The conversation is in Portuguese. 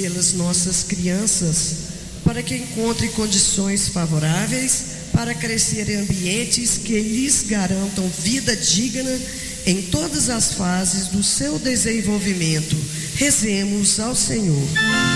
pelas nossas crianças, para que encontrem condições favoráveis para crescer em ambientes que lhes garantam vida digna em todas as fases do seu desenvolvimento. Rezemos ao Senhor.